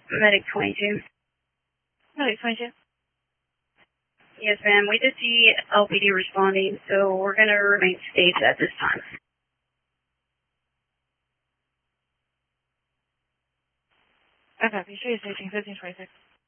Medic 22. Medic 22. Yes, ma'am. We did see LPD responding, so we're going to remain staged at this time. Okay, be sure you're staging 1526.